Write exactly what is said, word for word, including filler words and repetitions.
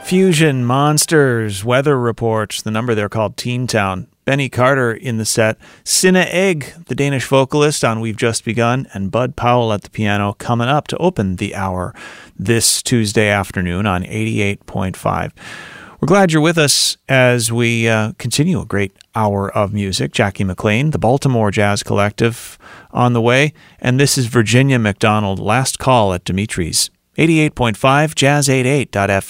Fusion Monsters, Weather Report, the number they're called Teen Town. Benny Carter in the set, Sinna Egg, the Danish vocalist on We've Just Begun, and Bud Powell at the piano coming up to open the hour this Tuesday afternoon on eighty-eight point five. We're glad you're with us as we uh, continue a great hour of music. Jackie McLean, the Baltimore Jazz Collective on the way, and this is Virginia McDonald, Last Call at Dimitri's. eighty-eight point five, jazz eighty-eight dot f m.